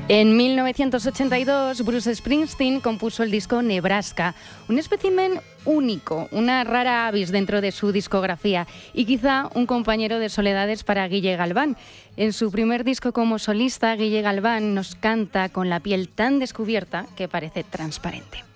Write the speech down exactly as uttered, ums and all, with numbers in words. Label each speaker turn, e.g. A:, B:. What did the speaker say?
A: En mil novecientos ochenta y dos, Bruce Springsteen compuso el disco Nebraska, un espécimen único, una rara avis dentro de su discografía y quizá un compañero de soledades para Guille Galván. En su primer disco como solista, Guille Galván nos canta con la piel tan descubierta que parece transparente.